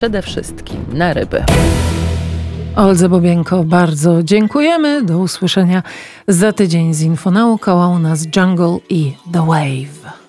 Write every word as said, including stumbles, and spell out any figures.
Przede wszystkim na ryby. Oldze Bobienko, bardzo dziękujemy. Do usłyszenia za tydzień z Infonauką, a u nas Jungle i The Wave.